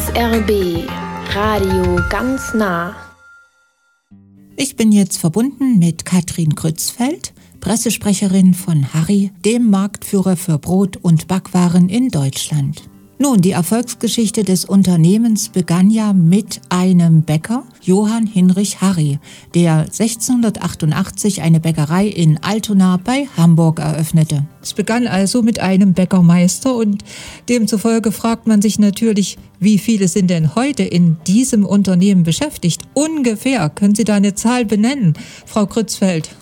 SRB Radio ganz nah. Ich bin jetzt verbunden mit Katrin Krützfeld, Pressesprecherin von Harry, dem Marktführer für Brot- und Backwaren in Deutschland. Nun, die Erfolgsgeschichte des Unternehmens begann ja mit einem Bäcker, Johann Hinrich Harry, der 1688 eine Bäckerei in Altona bei Hamburg eröffnete. Es begann also mit einem Bäckermeister und demzufolge fragt man sich natürlich, wie viele sind denn heute in diesem Unternehmen beschäftigt? Ungefähr. Können Sie da eine Zahl benennen, Frau Krützfeld?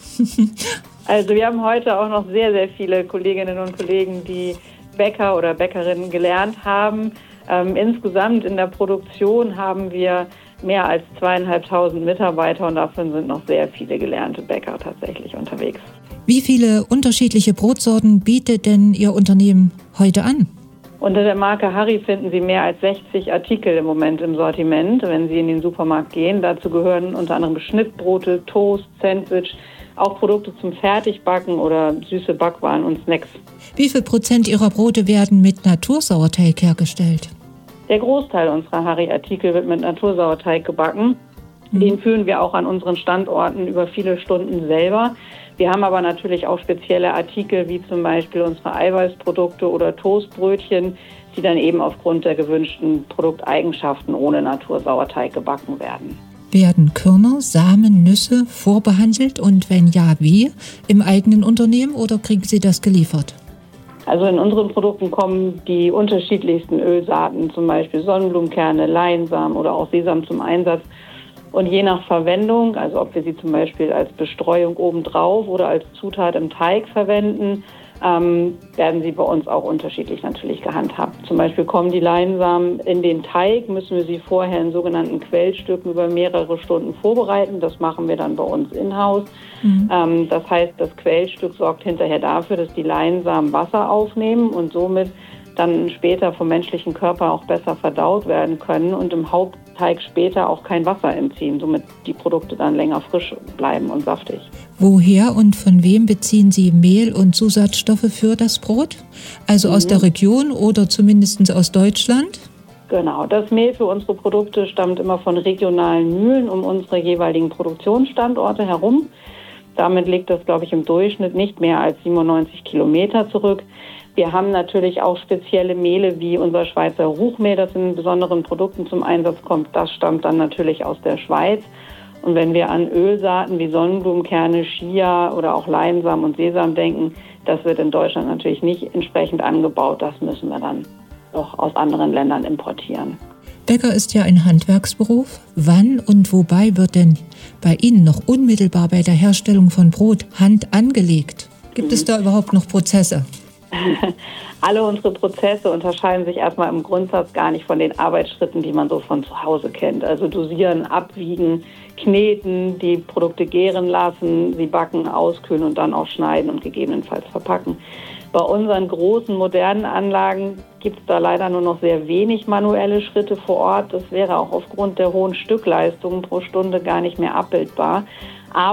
Also wir haben heute auch noch sehr, sehr viele Kolleginnen und Kollegen, die Bäcker oder Bäckerinnen gelernt haben. Insgesamt in der Produktion haben wir mehr als 2.500 Mitarbeiter und davon sind noch sehr viele gelernte Bäcker tatsächlich unterwegs. Wie viele unterschiedliche Brotsorten bietet denn Ihr Unternehmen heute an? Unter der Marke Harry finden Sie mehr als 60 Artikel im Moment im Sortiment, wenn Sie in den Supermarkt gehen. Dazu gehören unter anderem Schnittbrote, Toast, Sandwich, auch Produkte zum Fertigbacken oder süße Backwaren und Snacks. Wie viel Prozent Ihrer Brote werden mit Natursauerteig hergestellt? Der Großteil unserer Harry-Artikel wird mit Natursauerteig gebacken. Den führen wir auch an unseren Standorten über viele Stunden selber. Wir haben aber natürlich auch spezielle Artikel, wie zum Beispiel unsere Eiweißprodukte oder Toastbrötchen, die dann eben aufgrund der gewünschten Produkteigenschaften ohne Natursauerteig gebacken werden. Werden Körner, Samen, Nüsse vorbehandelt und wenn ja, wie? Im eigenen Unternehmen oder kriegen Sie das geliefert? Also in unseren Produkten kommen die unterschiedlichsten Ölsaaten, zum Beispiel Sonnenblumenkerne, Leinsamen oder auch Sesam zum Einsatz. Und je nach Verwendung, also ob wir sie zum Beispiel als Bestreuung obendrauf oder als Zutat im Teig verwenden, werden sie bei uns auch unterschiedlich natürlich gehandhabt. Zum Beispiel kommen die Leinsamen in den Teig, müssen wir sie vorher in sogenannten Quellstücken über mehrere Stunden vorbereiten. Das machen wir dann bei uns in-house. Das heißt, das Quellstück sorgt hinterher dafür, dass die Leinsamen Wasser aufnehmen und somit dann später vom menschlichen Körper auch besser verdaut werden können und im Hauptteig später auch kein Wasser entziehen, somit die Produkte dann länger frisch bleiben und saftig. Woher und von wem beziehen Sie Mehl und Zusatzstoffe für das Brot? Also aus der Region oder zumindest aus Deutschland? Genau, das Mehl für unsere Produkte stammt immer von regionalen Mühlen um unsere jeweiligen Produktionsstandorte herum. Damit liegt das, glaube ich, im Durchschnitt nicht mehr als 97 Kilometer zurück. Wir haben natürlich auch spezielle Mehle wie unser Schweizer Ruchmehl, das in besonderen Produkten zum Einsatz kommt. Das stammt dann natürlich aus der Schweiz. Und wenn wir an Ölsaaten wie Sonnenblumenkerne, Chia oder auch Leinsamen und Sesam denken, das wird in Deutschland natürlich nicht entsprechend angebaut. Das müssen wir dann doch aus anderen Ländern importieren. Bäcker ist ja ein Handwerksberuf. Wann und wobei wird denn bei Ihnen noch unmittelbar bei der Herstellung von Brot Hand angelegt? Gibt es da überhaupt noch Prozesse? Alle unsere Prozesse unterscheiden sich erstmal im Grundsatz gar nicht von den Arbeitsschritten, die man so von zu Hause kennt. Also dosieren, abwiegen, kneten, die Produkte gären lassen, sie backen, auskühlen und dann auch schneiden und gegebenenfalls verpacken. Bei unseren großen, modernen Anlagen gibt es da leider nur noch sehr wenig manuelle Schritte vor Ort. Das wäre auch aufgrund der hohen Stückleistungen pro Stunde gar nicht mehr abbildbar.